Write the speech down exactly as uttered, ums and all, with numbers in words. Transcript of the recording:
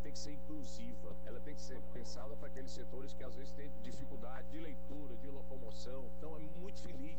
tem que ser inclusiva, ela tem que ser pensada para aqueles setores que às vezes têm dificuldade de leitura, de locomoção. Então é muito feliz